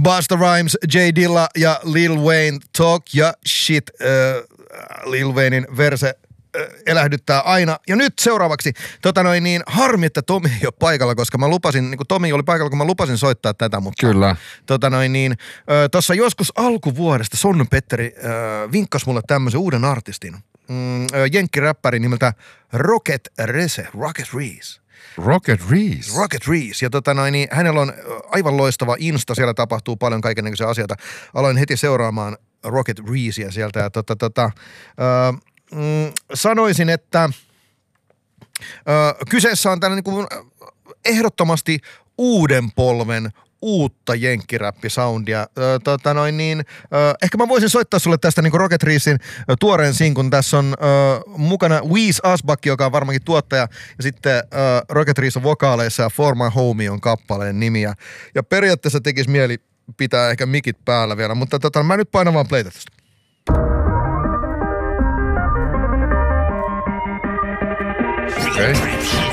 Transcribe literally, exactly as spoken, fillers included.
Busta Rhymes, J Dilla ja Lil Wayne, Talk ja Shit. Äh, Lil Waynein verse äh, elähdyttää aina. Ja nyt seuraavaksi, tota noin niin, harmi, että Tomi ei ole paikalla, koska mä lupasin, niin kuin Tomi oli paikalla, kun mä lupasin soittaa tätä, mutta Kyllä. Tota noin niin, äh, tossa joskus alkuvuodesta Sonny Petteri äh, vinkkasi mulle tämmöisen uuden artistin. Mm, äh, jenkkiräppäri nimeltä Rocket Rese, Rocket Reese. Rocket Reese. Rocket Reese. Ja tota noin, niin hänellä on aivan loistava Insta, siellä tapahtuu paljon kaikennäköisiä asioita. Aloin heti seuraamaan Rocket Reesea sieltä ja tota, tota, äh, mm, sanoisin, että äh, kyseessä on tällainen niin kuin ehdottomasti uuden polven uutta jenkkiräppisoundia. Öö, tota noin niin, öö, ehkä mä voisin soittaa sulle tästä niinku Rocket Reesin ö, tuoreen sinkun. Tässä on öö, mukana Weez Asbak, joka on varmaankin tuottaja, ja sitten öö, Rocket Rees on vokaaleissa ja For My Homie on kappaleen nimi. Ja, ja periaatteessa tekisi mieli pitää ehkä mikit päällä vielä, mutta tota, mä nyt painan vaan playtä tästä. Okay.